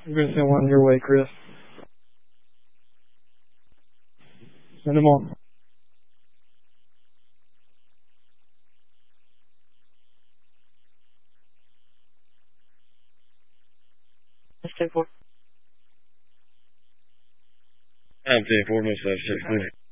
I'm going to send one your way, Chris. Send them on. I'm 10-4, no 6,